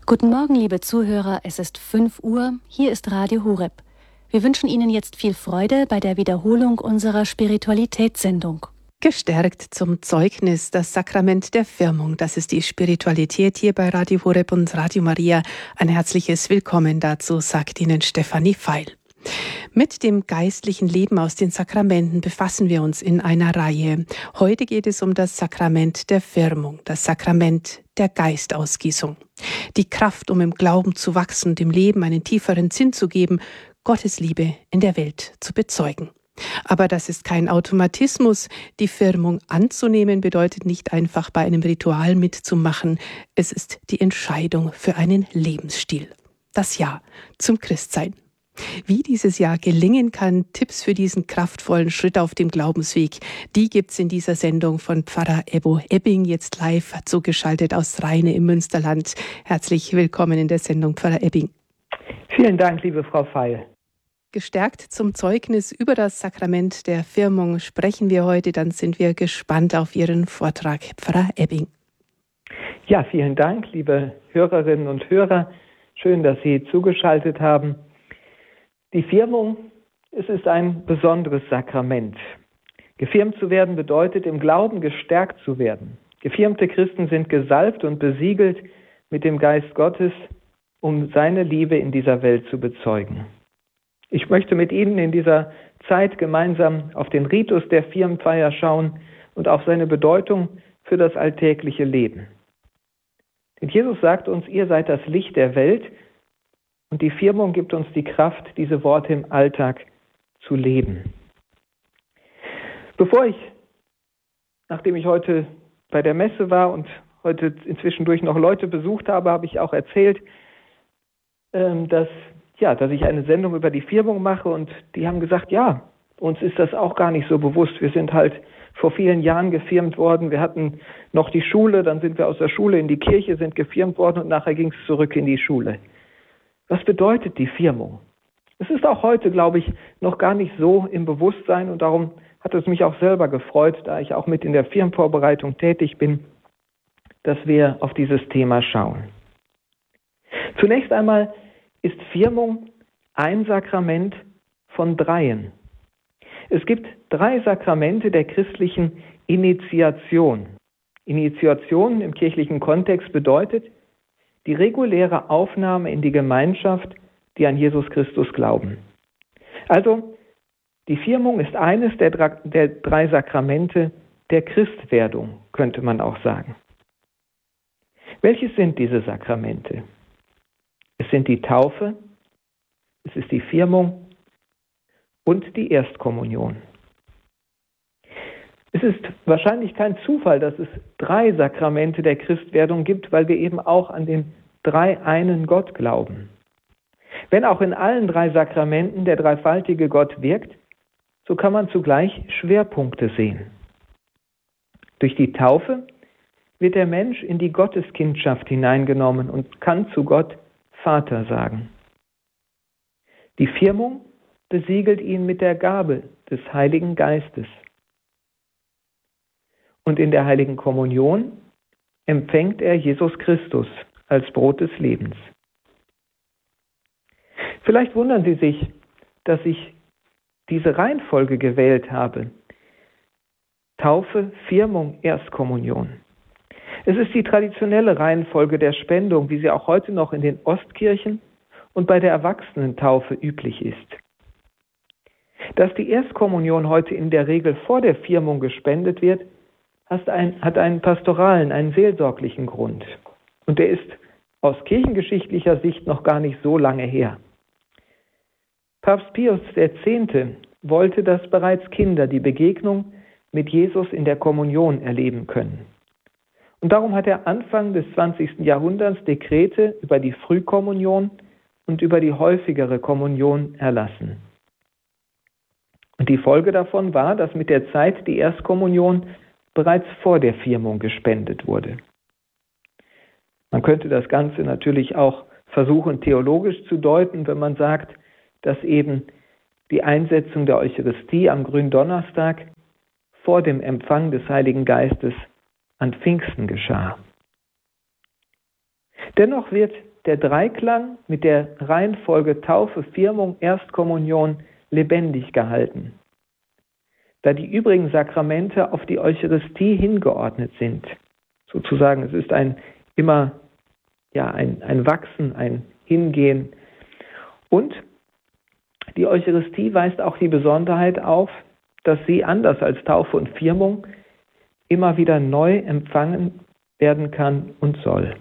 Guten Morgen, liebe Zuhörer, es ist 5 Uhr, hier ist Radio Horeb. Wir wünschen Ihnen jetzt viel Freude bei der Wiederholung unserer Spiritualitätssendung. Gestärkt zum Zeugnis, das Sakrament der Firmung, das ist die Spiritualität hier bei Radio Horeb und Radio Maria. Ein herzliches Willkommen dazu, sagt Ihnen Stefanie Feil. Mit dem geistlichen Leben aus den Sakramenten befassen wir uns in einer Reihe. Heute geht es um das Sakrament der Firmung, das Sakrament der Geistausgießung. Die Kraft, um im Glauben zu wachsen, dem Leben einen tieferen Sinn zu geben, Gottes Liebe in der Welt zu bezeugen. Aber das ist kein Automatismus. Die Firmung anzunehmen bedeutet nicht einfach bei einem Ritual mitzumachen. Es ist die Entscheidung für einen Lebensstil. Das Ja zum Christsein. Wie dieses Jahr gelingen kann, Tipps für diesen kraftvollen Schritt auf dem Glaubensweg, die gibt's in dieser Sendung von Pfarrer Ebbo Ebbing, jetzt live zugeschaltet aus Rheine im Münsterland. Herzlich willkommen in der Sendung, Pfarrer Ebbing. Vielen Dank, liebe Frau Feil. Gestärkt zum Zeugnis über das Sakrament der Firmung sprechen wir heute, dann sind wir gespannt auf Ihren Vortrag, Pfarrer Ebbing. Ja, vielen Dank, liebe Hörerinnen und Hörer. Schön, dass Sie zugeschaltet haben. Die Firmung, es ist ein besonderes Sakrament. Gefirmt zu werden bedeutet, im Glauben gestärkt zu werden. Gefirmte Christen sind gesalbt und besiegelt mit dem Geist Gottes, um seine Liebe in dieser Welt zu bezeugen. Ich möchte mit Ihnen in dieser Zeit gemeinsam auf den Ritus der Firmenfeier schauen und auf seine Bedeutung für das alltägliche Leben. Denn Jesus sagt uns, ihr seid das Licht der Welt, und die Firmung gibt uns die Kraft, diese Worte im Alltag zu leben. Nachdem ich heute bei der Messe war und heute inzwischen noch Leute besucht habe, habe ich auch erzählt, dass ich eine Sendung über die Firmung mache, und die haben gesagt, ja, uns ist das auch gar nicht so bewusst. Wir sind halt vor vielen Jahren gefirmt worden. Wir hatten noch die Schule, dann sind wir aus der Schule in die Kirche, sind gefirmt worden und nachher ging es zurück in die Schule. Was bedeutet die Firmung? Es ist auch heute, glaube ich, noch gar nicht so im Bewusstsein, und darum hat es mich auch selber gefreut, da ich auch mit in der Firmenvorbereitung tätig bin, dass wir auf dieses Thema schauen. Zunächst einmal ist Firmung ein Sakrament von 3. Es gibt 3 Sakramente der christlichen Initiation. Initiation im kirchlichen Kontext bedeutet die reguläre Aufnahme in die Gemeinschaft, die an Jesus Christus glauben. Also, die Firmung ist eines der 3 Sakramente der Christwerdung, könnte man auch sagen. Welches sind diese Sakramente? Es sind die Taufe, es ist die Firmung und die Erstkommunion. Es ist wahrscheinlich kein Zufall, dass es 3 Sakramente der Christwerdung gibt, weil wir eben auch an den dreieinen Gott glauben. Wenn auch in allen 3 Sakramenten der dreifaltige Gott wirkt, so kann man zugleich Schwerpunkte sehen. Durch die Taufe wird der Mensch in die Gotteskindschaft hineingenommen und kann zu Gott Vater sagen. Die Firmung besiegelt ihn mit der Gabe des Heiligen Geistes. Und in der Heiligen Kommunion empfängt er Jesus Christus als Brot des Lebens. Vielleicht wundern Sie sich, dass ich diese Reihenfolge gewählt habe. Taufe, Firmung, Erstkommunion. Es ist die traditionelle Reihenfolge der Spendung, wie sie auch heute noch in den Ostkirchen und bei der Erwachsenentaufe üblich ist. Dass die Erstkommunion heute in der Regel vor der Firmung gespendet wird, hat einen pastoralen, einen seelsorglichen Grund. Und der ist aus kirchengeschichtlicher Sicht noch gar nicht so lange her. Papst Pius X. wollte, dass bereits Kinder die Begegnung mit Jesus in der Kommunion erleben können. Und darum hat er Anfang des 20. Jahrhunderts Dekrete über die Frühkommunion und über die häufigere Kommunion erlassen. Und die Folge davon war, dass mit der Zeit die Erstkommunion bereits vor der Firmung gespendet wurde. Man könnte das Ganze natürlich auch versuchen, theologisch zu deuten, wenn man sagt, dass eben die Einsetzung der Eucharistie am Gründonnerstag vor dem Empfang des Heiligen Geistes an Pfingsten geschah. Dennoch wird der Dreiklang mit der Reihenfolge Taufe, Firmung, Erstkommunion lebendig gehalten, da die übrigen Sakramente auf die Eucharistie hingeordnet sind. Sozusagen, es ist ein Wachsen, ein Hingehen. Und die Eucharistie weist auch die Besonderheit auf, dass sie anders als Taufe und Firmung immer wieder neu empfangen werden kann und soll.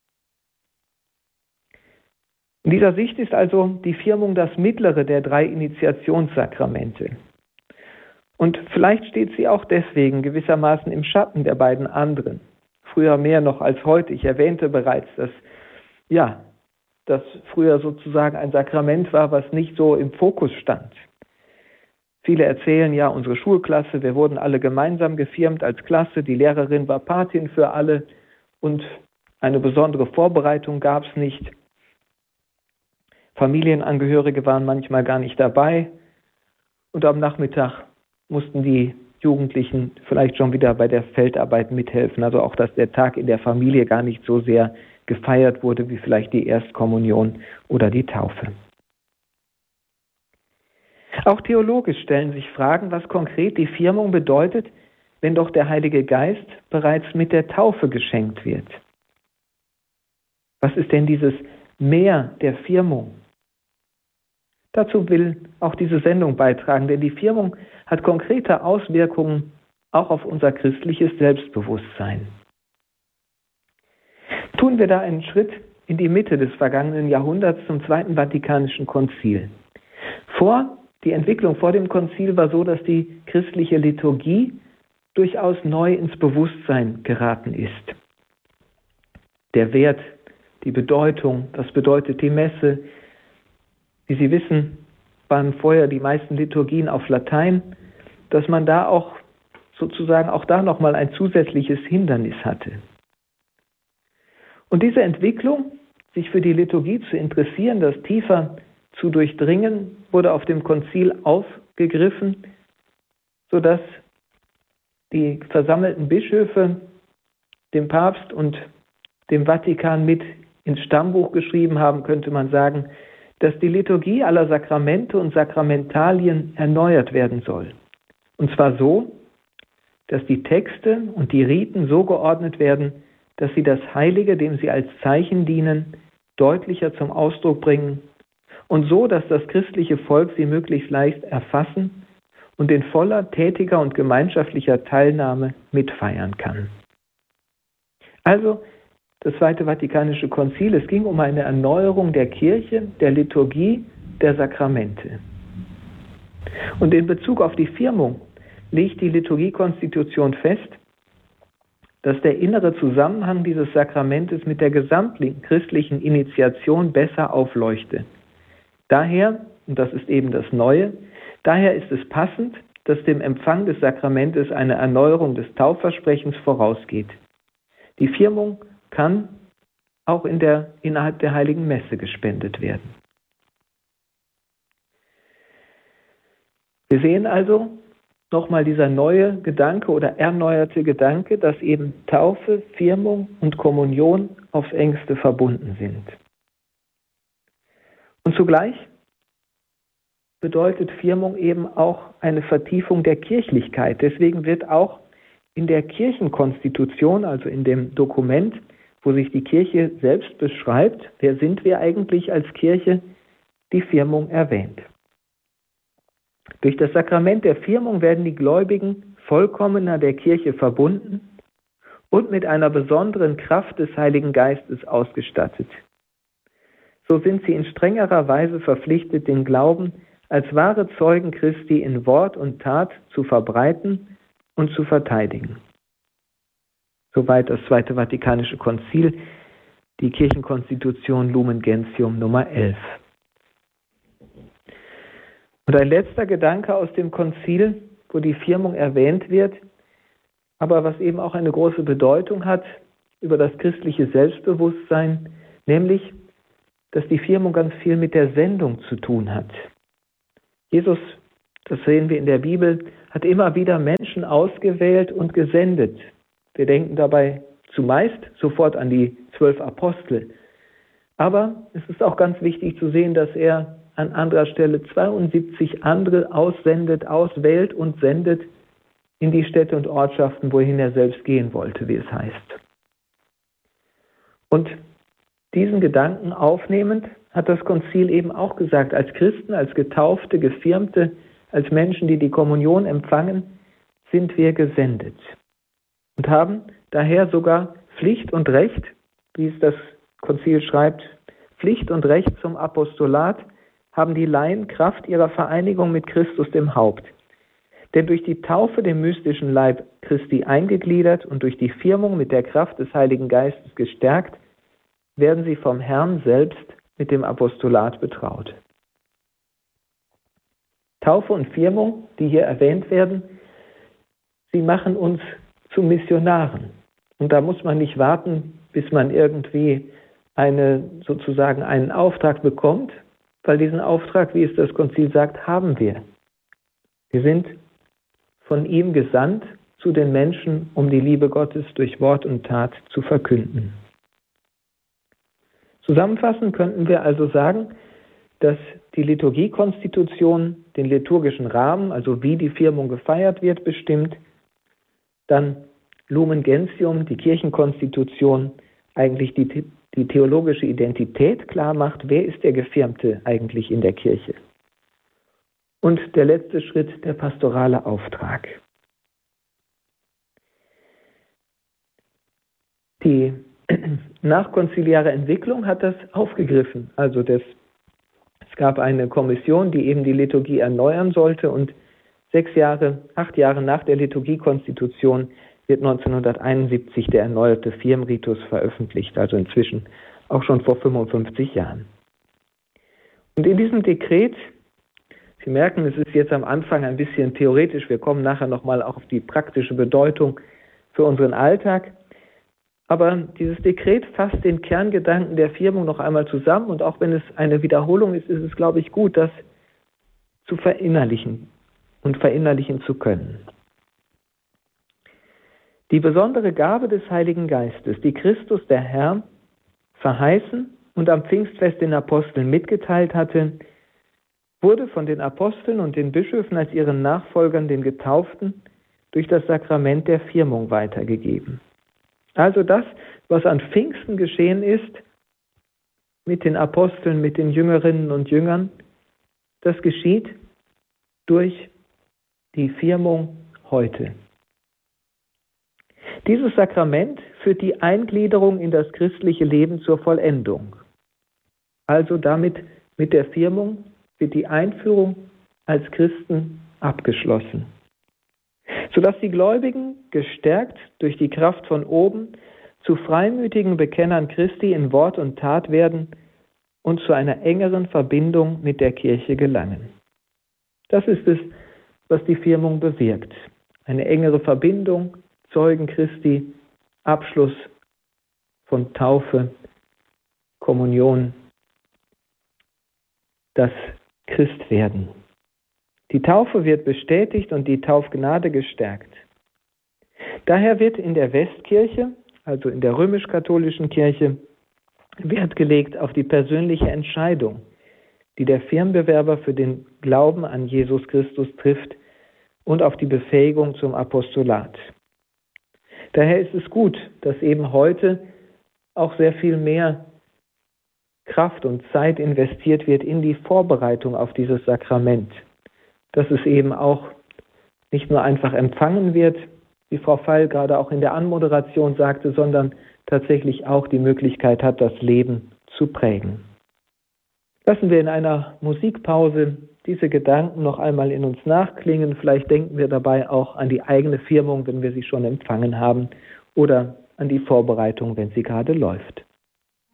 In dieser Sicht ist also die Firmung das mittlere der 3 Initiationssakramente. Und vielleicht steht sie auch deswegen gewissermaßen im Schatten der beiden anderen. Früher mehr noch als heute. Ich erwähnte bereits, dass das früher sozusagen ein Sakrament war, was nicht so im Fokus stand. Viele erzählen, ja, unsere Schulklasse, wir wurden alle gemeinsam gefirmt als Klasse, die Lehrerin war Patin für alle und eine besondere Vorbereitung gab es nicht. Familienangehörige waren manchmal gar nicht dabei und am Nachmittag mussten die Jugendlichen vielleicht schon wieder bei der Feldarbeit mithelfen. Also auch, dass der Tag in der Familie gar nicht so sehr gefeiert wurde, wie vielleicht die Erstkommunion oder die Taufe. Auch theologisch stellen sich Fragen, was konkret die Firmung bedeutet, wenn doch der Heilige Geist bereits mit der Taufe geschenkt wird. Was ist denn dieses Mehr der Firmung? Dazu will auch diese Sendung beitragen, denn die Firmung hat konkrete Auswirkungen auch auf unser christliches Selbstbewusstsein. Tun wir da einen Schritt in die Mitte des vergangenen Jahrhunderts zum Zweiten Vatikanischen Konzil. Die Entwicklung vor dem Konzil war so, dass die christliche Liturgie durchaus neu ins Bewusstsein geraten ist. Der Wert, die Bedeutung, was bedeutet die Messe? Wie Sie wissen, waren vorher die meisten Liturgien auf Latein, dass man da auch sozusagen auch da nochmal ein zusätzliches Hindernis hatte. Und diese Entwicklung, sich für die Liturgie zu interessieren, das tiefer zu durchdringen, wurde auf dem Konzil aufgegriffen, sodass die versammelten Bischöfe dem Papst und dem Vatikan mit ins Stammbuch geschrieben haben, könnte man sagen, dass die Liturgie aller Sakramente und Sakramentalien erneuert werden soll. Und zwar so, dass die Texte und die Riten so geordnet werden, dass sie das Heilige, dem sie als Zeichen dienen, deutlicher zum Ausdruck bringen und so, dass das christliche Volk sie möglichst leicht erfassen und in voller tätiger und gemeinschaftlicher Teilnahme mitfeiern kann. Also das Zweite Vatikanische Konzil, es ging um eine Erneuerung der Kirche, der Liturgie, der Sakramente. Und in Bezug auf die Firmung legt die Liturgiekonstitution fest, dass der innere Zusammenhang dieses Sakramentes mit der gesamten christlichen Initiation besser aufleuchte. Daher, und das ist eben das Neue, daher ist es passend, dass dem Empfang des Sakramentes eine Erneuerung des Taufversprechens vorausgeht. Die Firmung kann auch innerhalb der Heiligen Messe gespendet werden. Wir sehen also nochmal dieser neue Gedanke oder erneuerte Gedanke, dass eben Taufe, Firmung und Kommunion aufs engste verbunden sind. Und zugleich bedeutet Firmung eben auch eine Vertiefung der Kirchlichkeit. Deswegen wird auch in der Kirchenkonstitution, also in dem Dokument, wo sich die Kirche selbst beschreibt, wer sind wir eigentlich als Kirche, die Firmung erwähnt. Durch das Sakrament der Firmung werden die Gläubigen vollkommener der Kirche verbunden und mit einer besonderen Kraft des Heiligen Geistes ausgestattet. So sind sie in strengerer Weise verpflichtet, den Glauben als wahre Zeugen Christi in Wort und Tat zu verbreiten und zu verteidigen. Soweit das Zweite Vatikanische Konzil, die Kirchenkonstitution Lumen Gentium Nummer 11. Und ein letzter Gedanke aus dem Konzil, wo die Firmung erwähnt wird, aber was eben auch eine große Bedeutung hat über das christliche Selbstbewusstsein, nämlich, dass die Firmung ganz viel mit der Sendung zu tun hat. Jesus, das sehen wir in der Bibel, hat immer wieder Menschen ausgewählt und gesendet. Wir denken dabei zumeist sofort an die 12 Apostel. Aber es ist auch ganz wichtig zu sehen, dass er an anderer Stelle 72 andere aussendet, auswählt und sendet in die Städte und Ortschaften, wohin er selbst gehen wollte, wie es heißt. Und diesen Gedanken aufnehmend hat das Konzil eben auch gesagt, als Christen, als Getaufte, Gefirmte, als Menschen, die die Kommunion empfangen, sind wir gesendet und haben daher sogar Pflicht und Recht, wie es das Konzil schreibt, Pflicht und Recht zum Apostolat haben die Laien Kraft ihrer Vereinigung mit Christus dem Haupt. Denn durch die Taufe dem mystischen Leib Christi eingegliedert und durch die Firmung mit der Kraft des Heiligen Geistes gestärkt, werden sie vom Herrn selbst mit dem Apostolat betraut. Taufe und Firmung, die hier erwähnt werden, sie machen uns zu Missionaren. Und da muss man nicht warten, bis man irgendwie sozusagen einen Auftrag bekommt, weil diesen Auftrag, wie es das Konzil sagt, haben wir. Wir sind von ihm gesandt zu den Menschen, um die Liebe Gottes durch Wort und Tat zu verkünden. Zusammenfassend könnten wir also sagen, dass die Liturgiekonstitution den liturgischen Rahmen, also wie die Firmung gefeiert wird, bestimmt, dann Lumen Gentium, die Kirchenkonstitution, eigentlich die theologische Identität klar macht, wer ist der Gefirmte eigentlich in der Kirche. Und der letzte Schritt, der pastorale Auftrag. Die nachkonziliare Entwicklung hat das aufgegriffen. Also es gab eine Kommission, die eben die Liturgie erneuern sollte und 8 Jahre nach der Liturgiekonstitution wird 1971 der erneuerte Firmritus veröffentlicht, also inzwischen auch schon vor 55 Jahren. Und in diesem Dekret, Sie merken, es ist jetzt am Anfang ein bisschen theoretisch, wir kommen nachher nochmal auch auf die praktische Bedeutung für unseren Alltag, aber dieses Dekret fasst den Kerngedanken der Firmung noch einmal zusammen und auch wenn es eine Wiederholung ist, ist es, glaube ich, gut, das zu verinnerlichen und verinnerlichen zu können. Die besondere Gabe des Heiligen Geistes, die Christus, der Herr, verheißen und am Pfingstfest den Aposteln mitgeteilt hatte, wurde von den Aposteln und den Bischöfen als ihren Nachfolgern, den Getauften, durch das Sakrament der Firmung weitergegeben. Also das, was an Pfingsten geschehen ist, mit den Aposteln, mit den Jüngerinnen und Jüngern, das geschieht durch die Firmung heute. Dieses Sakrament führt die Eingliederung in das christliche Leben zur Vollendung. Also damit mit der Firmung wird die Einführung als Christen abgeschlossen, sodass die Gläubigen gestärkt durch die Kraft von oben zu freimütigen Bekennern Christi in Wort und Tat werden und zu einer engeren Verbindung mit der Kirche gelangen. Das ist es, was die Firmung bewirkt. Eine engere Verbindung, Zeugen Christi, Abschluss von Taufe, Kommunion, das Christwerden. Die Taufe wird bestätigt und die Taufgnade gestärkt. Daher wird in der Westkirche, also in der römisch-katholischen Kirche, Wert gelegt auf die persönliche Entscheidung, die der Firmbewerber für den Glauben an Jesus Christus trifft und auf die Befähigung zum Apostolat. Daher ist es gut, dass eben heute auch sehr viel mehr Kraft und Zeit investiert wird in die Vorbereitung auf dieses Sakrament. Dass es eben auch nicht nur einfach empfangen wird, wie Frau Feil gerade auch in der Anmoderation sagte, sondern tatsächlich auch die Möglichkeit hat, das Leben zu prägen. Lassen wir in einer Musikpause diese Gedanken noch einmal in uns nachklingen. Vielleicht denken wir dabei auch an die eigene Firmung, wenn wir sie schon empfangen haben, oder an die Vorbereitung, wenn sie gerade läuft.